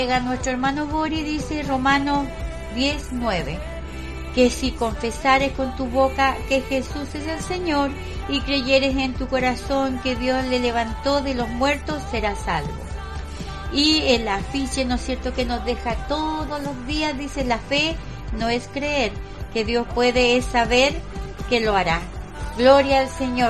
Nuestro hermano Bori dice Romanos 10:9, que si confesares con tu boca que Jesús es el Señor y creyeres en tu corazón que Dios le levantó de los muertos, serás salvo. Y el afiche, ¿no es cierto?, que nos deja todos los días, dice: la fe no es creer, que Dios puede, es saber que lo hará. Gloria al Señor.